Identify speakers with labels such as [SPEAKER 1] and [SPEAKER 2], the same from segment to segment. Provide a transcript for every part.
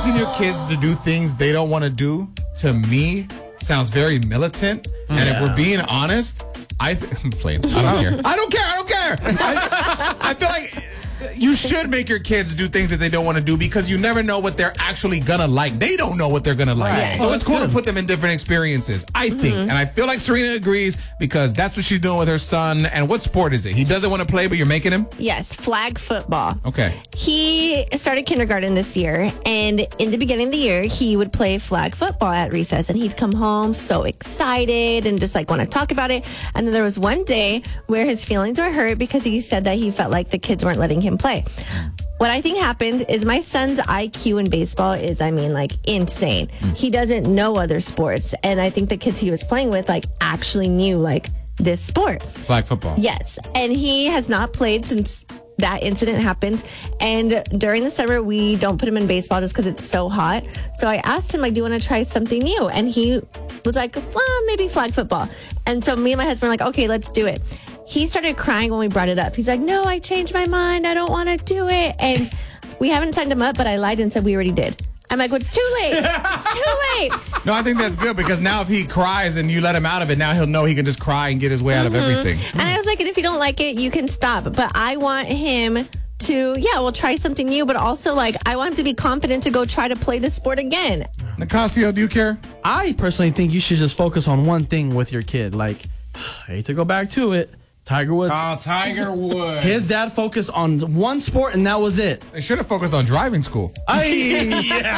[SPEAKER 1] forcing your kids to do things they don't want to do, to me, sounds very militant. And if we're being honest, I'm playing. I don't care. I feel like you should make your kids do things that they don't want to do because you never know what they're actually gonna like. They don't know what they're gonna like.
[SPEAKER 2] Right.
[SPEAKER 1] So it's cool to put them in different experiences, I think. And I feel like Serena agrees because that's what she's doing with her son. And what sport is it? He doesn't want to play, but you're making him?
[SPEAKER 3] Yes, flag football.
[SPEAKER 1] Okay.
[SPEAKER 3] He started kindergarten this year, and in the beginning of the year, he would play flag football at recess, and he'd come home so excited and just like want to talk about it. And then there was one day where his feelings were hurt because he said that he felt like the kids weren't letting him play. What I think happened is my son's IQ in baseball is, insane. He doesn't know other sports, and I think the kids he was playing with, actually knew, this sport.
[SPEAKER 1] Flag football.
[SPEAKER 3] Yes, and he has not played since that incident happened. And during the summer, we don't put him in baseball just because it's so hot. So I asked him, do you want to try something new? And he was like, well, maybe flag football. And so me and my husband were like, okay, let's do it. He started crying when we brought it up. He's like, no, I changed my mind. I don't want to do it. And we haven't signed him up, but I lied and said we already did. I'm like, well, it's too late. It's too late.
[SPEAKER 1] No, I think that's good because now if he cries and you let him out of it, now he'll know he can just cry and get his way out of everything.
[SPEAKER 3] And I was like, and if you don't like it, you can stop. But I want him to, we'll try something new. But also, I want him to be confident to go try to play the sport again.
[SPEAKER 1] Nicasio, do you care?
[SPEAKER 2] I personally think you should just focus on one thing with your kid. I hate to go back to it. Tiger Woods.
[SPEAKER 1] Oh, Tiger Woods.
[SPEAKER 2] His dad focused on one sport, and that was it.
[SPEAKER 1] They should have focused on driving school.
[SPEAKER 2] Driving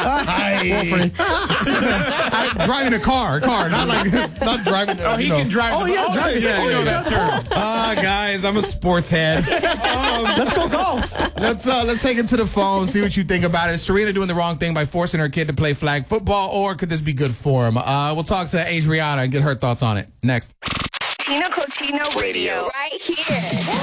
[SPEAKER 1] a car, not driving.
[SPEAKER 4] He can drive.
[SPEAKER 1] Driving. That term. Guys, I'm a sports head.
[SPEAKER 2] Let's go golf.
[SPEAKER 1] Let's take it to the phone. See what you think about it. Is Serena doing the wrong thing by forcing her kid to play flag football, or could this be good for him? We'll talk to Adriana and get her thoughts on it next.
[SPEAKER 5] Tino Cochino Radio. Right here.